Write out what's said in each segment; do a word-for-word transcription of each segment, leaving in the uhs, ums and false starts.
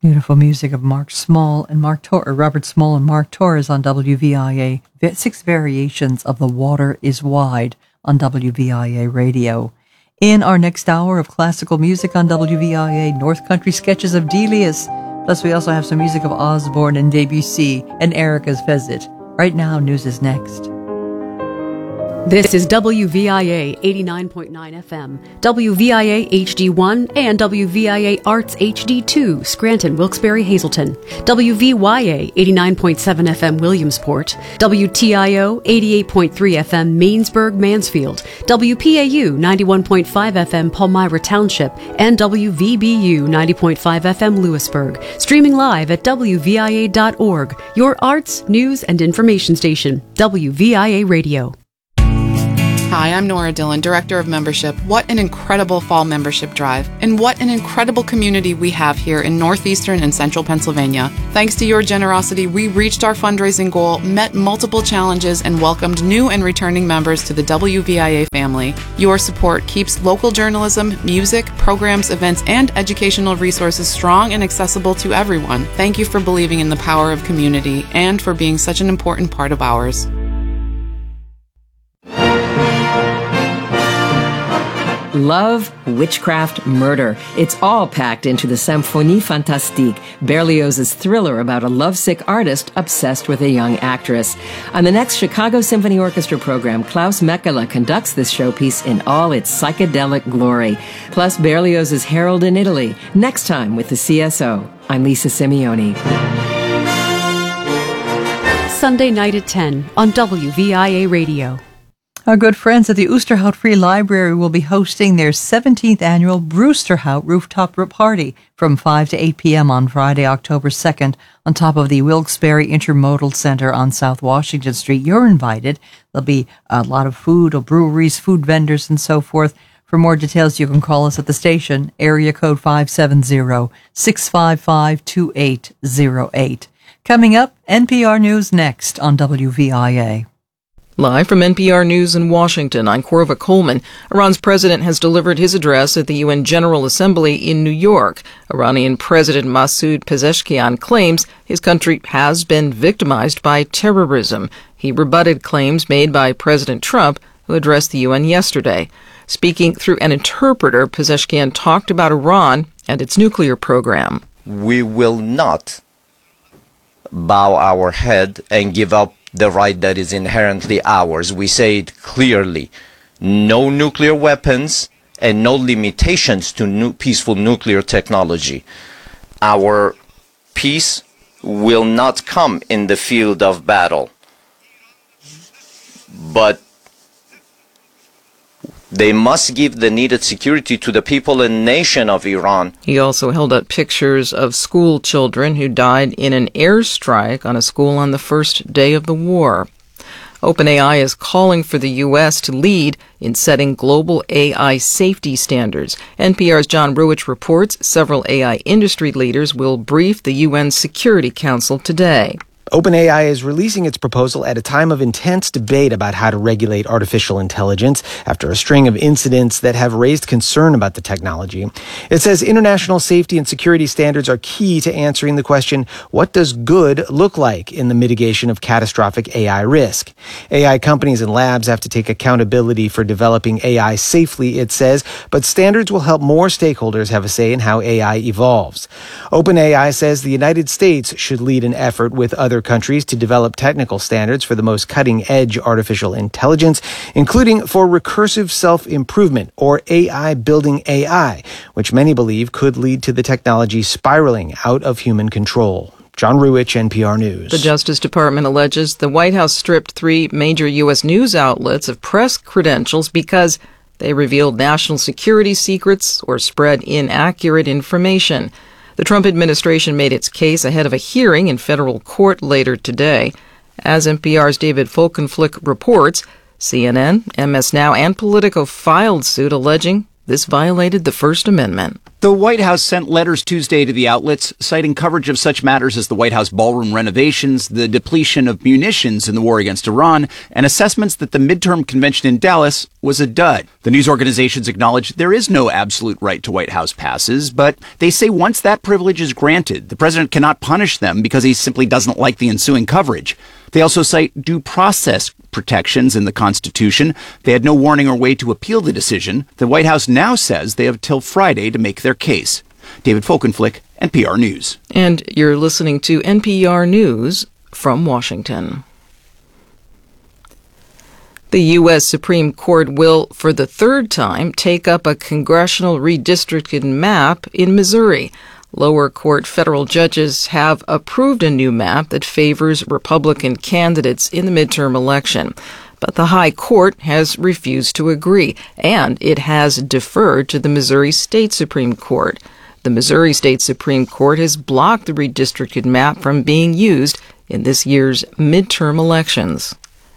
Beautiful music of Mark Small and Mark Tor- or Robert Small and Mark Torres on W V I A. Six variations of The Water is Wide on W V I A radio. In our next hour of classical music on W V I A, North Country sketches of Delius. Plus, we also have some music of Osborne and Debussy and Erica's Fezit. Right now, news is next. This is W V I A eighty-nine point nine F M, W V I A H D one, and W V I A Arts H D two, Scranton, Wilkes-Barre, Hazleton, W V Y A eighty-nine point seven F M, Williamsport, W T I O eighty-eight point three F M, Mainsburg, Mansfield, W P A U ninety-one point five F M, Palmyra Township, and W V B U ninety point five F M, Lewisburg. Streaming live at W V I A dot org, your arts, news, and information station, W V I A Radio. Hi, I'm Nora Dillon, Director of Membership. What an incredible fall membership drive, and what an incredible community we have here in northeastern and central Pennsylvania. Thanks to your generosity, we reached our fundraising goal, met multiple challenges, and welcomed new and returning members to the W V I A family. Your support keeps local journalism, music, programs, events, and educational resources strong and accessible to everyone. Thank you for believing in the power of community and for being such an important part of ours. Love, witchcraft, murder. It's all packed into the Symphonie Fantastique, Berlioz's thriller about a lovesick artist obsessed with a young actress. On the next Chicago Symphony Orchestra program, Klaus Mekela conducts this showpiece in all its psychedelic glory. Plus Berlioz's Harold in Italy, next time with the C S O. I'm Lisa Simeone. Sunday night at ten on W V I A Radio. Our good friends at the Oosterhout Free Library will be hosting their seventeenth annual Brewsterhout Rooftop Party from five to eight p.m. on Friday, October second, on top of the Wilkes-Barre Intermodal Center on South Washington Street. You're invited. There'll be a lot of food, or breweries, food vendors, and so forth. For more details, you can call us at the station, area code five seven zero, six five five, two eight zero eight. Coming up, N P R News next on W V I A. Live from N P R News in Washington, I'm Corva Coleman. Iran's president has delivered his address at the U N General Assembly in New York. Iranian President Masoud Pezeshkian claims his country has been victimized by terrorism. He rebutted claims made by President Trump, who addressed the U N yesterday. Speaking through an interpreter, Pezeshkian talked about Iran and its nuclear program. We will not bow our head and give up the right that is inherently ours. We say it clearly. No nuclear weapons and no limitations to nu- peaceful nuclear technology. Our peace will not come in the field of battle. But they must give the needed security to the people and nation of Iran. He also held up pictures of school children who died in an airstrike on a school on the first day of the war. OpenAI is calling for the U S to lead in setting global A I safety standards. N P R's John Ruwitch reports several A I industry leaders will brief the U N Security Council today. OpenAI is releasing its proposal at a time of intense debate about how to regulate artificial intelligence after a string of incidents that have raised concern about the technology. It says international safety and security standards are key to answering the question, what does good look like in the mitigation of catastrophic A I risk? A I companies and labs have to take accountability for developing A I safely, it says, but standards will help more stakeholders have a say in how A I evolves. OpenAI says the United States should lead an effort with other countries to develop technical standards for the most cutting-edge artificial intelligence, including for recursive self-improvement, or A I building A I, which many believe could lead to the technology spiraling out of human control. John Ruwitch, N P R News. The Justice Department alleges the White House stripped three major U S news outlets of press credentials because they revealed national security secrets or spread inaccurate information. The Trump administration made its case ahead of a hearing in federal court later today. As N P R's David Folkenflik reports, C N N, M S Now, and Politico filed suit alleging This violated the First Amendment. The White House sent letters Tuesday to the outlets, citing coverage of such matters as the White House ballroom renovations, the depletion of munitions in the war against Iran, and assessments that the midterm convention in Dallas was a dud. The news organizations acknowledge there is no absolute right to White House passes, but they say once that privilege is granted, the president cannot punish them because he simply doesn't like the ensuing coverage. They also cite due process protections in the Constitution. They had no warning or way to appeal the decision. The White House now says they have till Friday to make their case. David Folkenflik, N P R News. And you're listening to N P R News from Washington. The U S Supreme Court will, for the third time, take up a congressional redistricting map in Missouri. Lower court federal judges have approved a new map that favors Republican candidates in the midterm election. But the High Court has refused to agree, and it has deferred to the Missouri State Supreme Court. The Missouri State Supreme Court has blocked the redistricted map from being used in this year's midterm elections.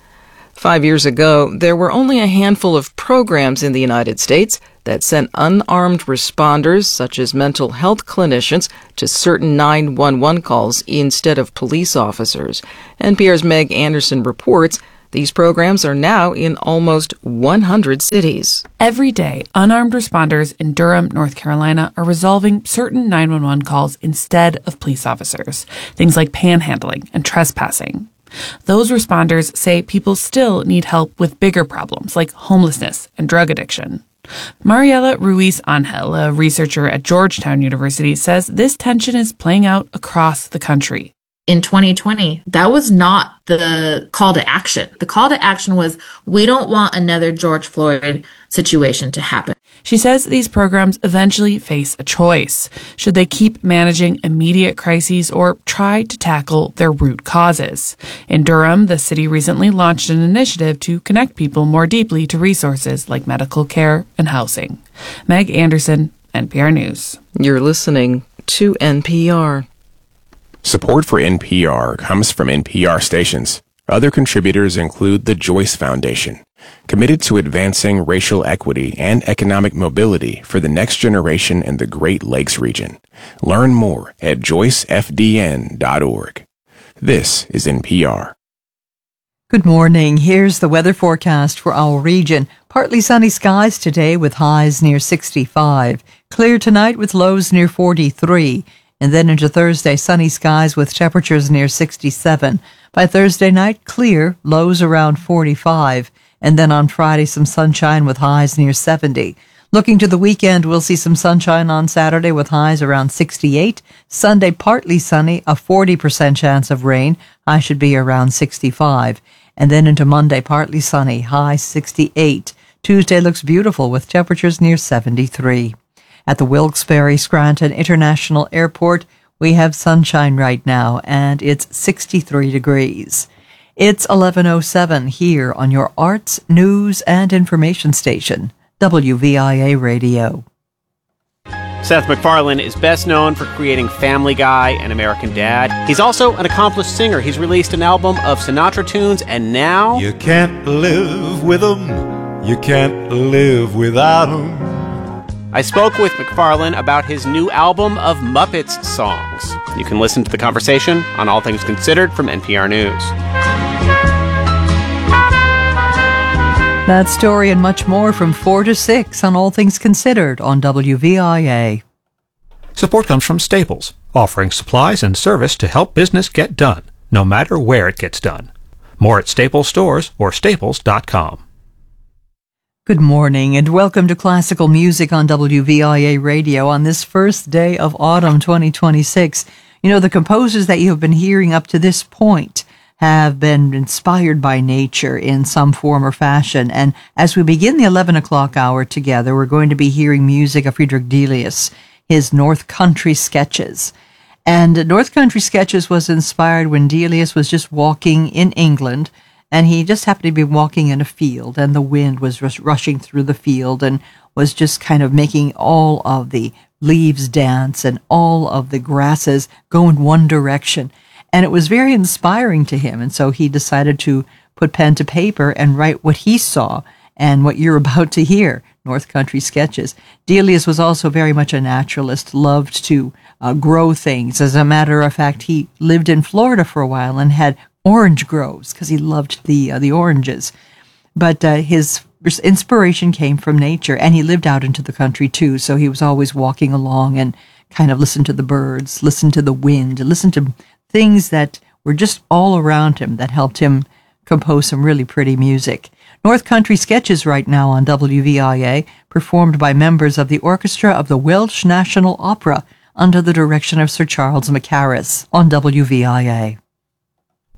Five years ago, there were only a handful of programs in the United States that sent unarmed responders, such as mental health clinicians, to certain nine one one calls instead of police officers. N P R's Meg Anderson reports these programs are now in almost one hundred cities. Every day, unarmed responders in Durham, North Carolina, are resolving certain nine one one calls instead of police officers, things like panhandling and trespassing. Those responders say people still need help with bigger problems like homelessness and drug addiction. Mariela Ruiz Angel, a researcher at Georgetown University, says this tension is playing out across the country. In twenty twenty, that was not the call to action. The call to action was, we don't want another George Floyd situation to happen. She says these programs eventually face a choice. Should they keep managing immediate crises or try to tackle their root causes? In Durham, the city recently launched an initiative to connect people more deeply to resources like medical care and housing. Meg Anderson, N P R News. You're listening to N P R. Support for N P R comes from N P R stations. Other contributors include the Joyce Foundation, committed to advancing racial equity and economic mobility for the next generation in the Great Lakes region. Learn more at joyce f d n dot org. This is N P R. Good morning. Here's the weather forecast for our region. Partly sunny skies today with highs near sixty-five. Clear tonight with lows near forty-three. And then into Thursday, sunny skies with temperatures near sixty-seven. By Thursday night, clear, lows around forty-five. And then on Friday, some sunshine with highs near seventy. Looking to the weekend, we'll see some sunshine on Saturday with highs around sixty-eight. Sunday, partly sunny, a forty percent chance of rain. High should be around sixty-five. And then into Monday, partly sunny, high sixty-eight. Tuesday looks beautiful with temperatures near seventy-three. At the Wilkes-Barre Scranton International Airport, we have sunshine right now, and it's sixty-three degrees. It's eleven oh seven here on your arts, news, and information station, W V I A Radio. Seth MacFarlane is best known for creating Family Guy and American Dad. He's also an accomplished singer. He's released an album of Sinatra tunes, and now... You can't live with them. You can't live without them. I spoke with MacFarlane about his new album of Muppets songs. You can listen to the conversation on All Things Considered from N P R News. That story and much more from four to six on All Things Considered on W V I A. Support comes from Staples, offering supplies and service to help business get done, no matter where it gets done. More at Staples stores or staples dot com. Good morning and welcome to Classical Music on W V I A Radio on this first day of autumn twenty twenty-six. You know, the composers that you have been hearing up to this point have been inspired by nature in some form or fashion. And as we begin the eleven o'clock hour together, we're going to be hearing music of Friedrich Delius, his North Country Sketches. And North Country Sketches was inspired when Delius was just walking in England, and he just happened to be walking in a field, and the wind was rush- rushing through the field and was just kind of making all of the leaves dance and all of the grasses go in one direction. And it was very inspiring to him, and so he decided to put pen to paper and write what he saw and what you're about to hear, North Country Sketches. Delius was also very much a naturalist, loved to uh, grow things. As a matter of fact, he lived in Florida for a while and had orange groves because he loved the uh, the oranges. But uh, his inspiration came from nature, and he lived out into the country too, so he was always walking along and kind of listened to the birds, listened to the wind, listened to things that were just all around him that helped him compose some really pretty music. North Country Sketches right now on W V I A, performed by members of the Orchestra of the Welsh National Opera under the direction of Sir Charles Mackerras on W V I A.